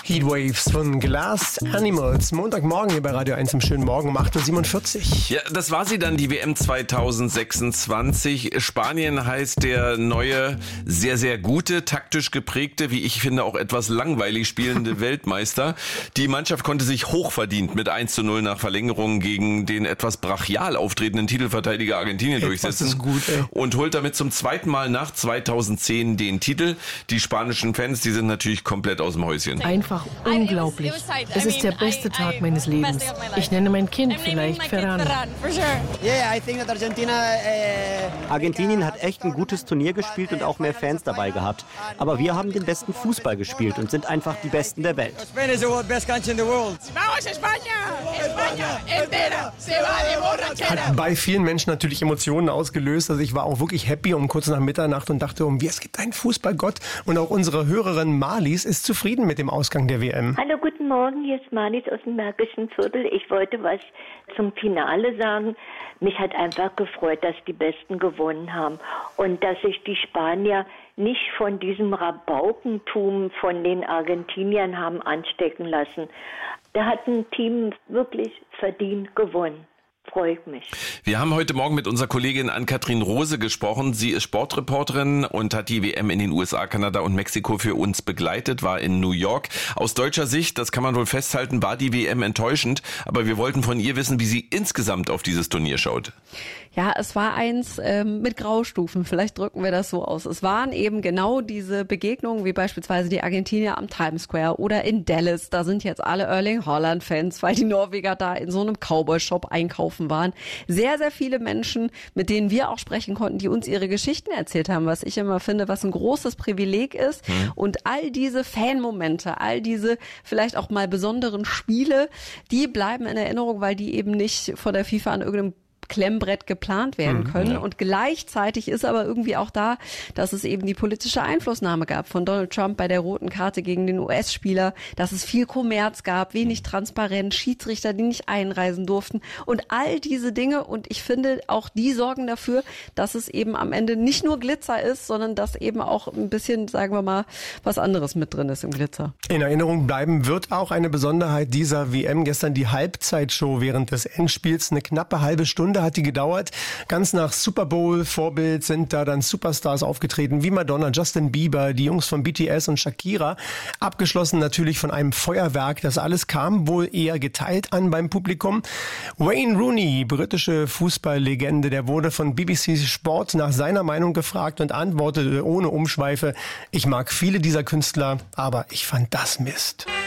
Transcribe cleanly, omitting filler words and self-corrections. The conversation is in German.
Heatwaves von Glass Animals. Montagmorgen hier bei Radio 1 im schönen Morgen um 8.47 Uhr. Ja, das war sie dann, die WM 2026. Spanien heißt der neue, sehr, sehr gute, taktisch geprägte, wie ich finde auch etwas langweilig spielende Weltmeister. Die Mannschaft konnte sich hochverdient mit 1:0 nach Verlängerung gegen den etwas brachial auftretenden Titelverteidiger Argentinien durchsetzen. Das ist gut, ey. Und holt damit zum zweiten Mal nach 2010 den Titel. Die spanischen Fans, die sind natürlich komplett aus dem Häuschen. Einfach unglaublich. Es ist der beste Tag meines Lebens. Ich nenne mein Kind vielleicht Ferran. Argentinien hat echt ein gutes Turnier gespielt und auch mehr Fans dabei gehabt. Aber wir haben den besten Fußball gespielt und sind einfach die Besten der Welt. Hat bei vielen Menschen natürlich Emotionen ausgelöst. Also ich war auch wirklich happy um kurz nach Mitternacht und dachte, es gibt einen Fußballgott. Und auch unsere Hörerin Marlies ist zufrieden mit dem Ausgang der WM. Hallo, guten Morgen, hier ist Marlies aus dem Märkischen Viertel. Ich wollte was zum Finale sagen. Mich hat einfach gefreut, dass die Besten gewonnen haben und dass sich die Spanier nicht von diesem Rabaukentum von den Argentiniern haben anstecken lassen. Da hat ein Team wirklich verdient gewonnen. Freut mich. Wir haben heute Morgen mit unserer Kollegin Ann-Kathrin Rose gesprochen. Sie ist Sportreporterin und hat die WM in den USA, Kanada und Mexiko für uns begleitet, war in New York. Aus deutscher Sicht, das kann man wohl festhalten, war die WM enttäuschend. Aber wir wollten von ihr wissen, wie sie insgesamt auf dieses Turnier schaut. Ja, es war eins mit Graustufen, vielleicht drücken wir das so aus. Es waren eben genau diese Begegnungen, wie beispielsweise die Argentinier am Times Square oder in Dallas. Da sind jetzt alle Erling Haaland-Fans, weil die Norweger da in so einem Cowboy-Shop einkaufen waren. Sehr, sehr viele Menschen, mit denen wir auch sprechen konnten, die uns ihre Geschichten erzählt haben, was ich immer finde, was ein großes Privileg ist. Und all diese Fanmomente, all diese vielleicht auch mal besonderen Spiele, die bleiben in Erinnerung, weil die eben nicht von der FIFA an irgendeinem Klemmbrett geplant werden können. Und gleichzeitig ist aber irgendwie auch da, dass es eben die politische Einflussnahme gab von Donald Trump bei der roten Karte gegen den US-Spieler, dass es viel Kommerz gab, wenig Transparenz, Schiedsrichter, die nicht einreisen durften und all diese Dinge. Und ich finde, auch die sorgen dafür, dass es eben am Ende nicht nur Glitzer ist, sondern dass eben auch ein bisschen, sagen wir mal, was anderes mit drin ist im Glitzer. In Erinnerung bleiben wird auch eine Besonderheit dieser WM. Gestern die Halbzeitshow während des Endspiels. Eine knappe halbe Stunde hat die gedauert. Ganz nach Super Bowl-Vorbild sind da dann Superstars aufgetreten, wie Madonna, Justin Bieber, die Jungs von BTS und Shakira. Abgeschlossen natürlich von einem Feuerwerk. Das alles kam wohl eher geteilt an beim Publikum. Wayne Rooney, britische Fußballlegende, der wurde von BBC Sport nach seiner Meinung gefragt und antwortete ohne Umschweife: Ich mag viele dieser Künstler, aber ich fand das Mist.